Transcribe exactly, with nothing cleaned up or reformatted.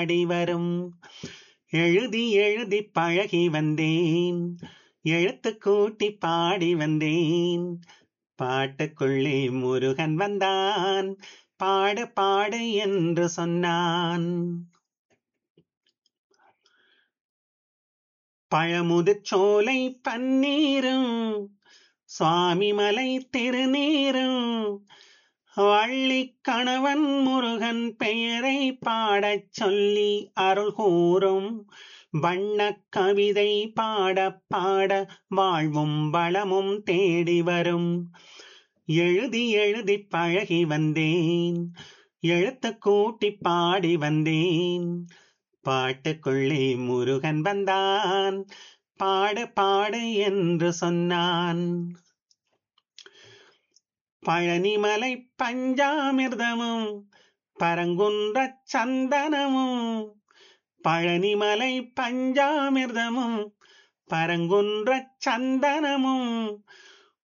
பாடி வரும். எழுதி எழுதி பழகி வந்தேன், எழுத்து கூட்டி பாடி வந்தேன். பாட்டுக்குள்ளே முருகன் வந்தான், பாடு பாடு என்று சொன்னான். பழமுதிர் சோலை பன்னீரும், சுவாமிமலை திருநீரும், வள்ளிக் கணவன் முருகன் பெயரை பாடச் சொல்லி அருள் கூறும். வண்ணக் கவிதை பாட பாட வாழ்வும் வளமும் தேடி வரும். எழுதி எழுதி பழகி வந்தேன், எழுத்து கூட்டி பாடி வந்தேன். பாட்டுக்குள்ளே முருகன் வந்தான், பாடு பாடு என்று சொன்னான். பழனிமலை பஞ்சாமிர்தமும் பரங்குன்றச் சந்தனமும், பழனிமலை பஞ்சாமிர்தமும் பரங்குன்றச் சந்தனமும்,